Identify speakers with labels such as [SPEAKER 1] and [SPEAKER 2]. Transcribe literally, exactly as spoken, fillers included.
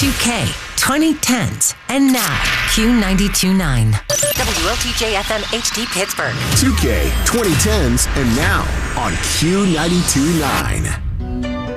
[SPEAKER 1] two K, twenty tens, and now Q ninety-two point nine.
[SPEAKER 2] W L T J F M H D Pittsburgh.
[SPEAKER 3] two K, twenty tens, and now on Q ninety-two point nine.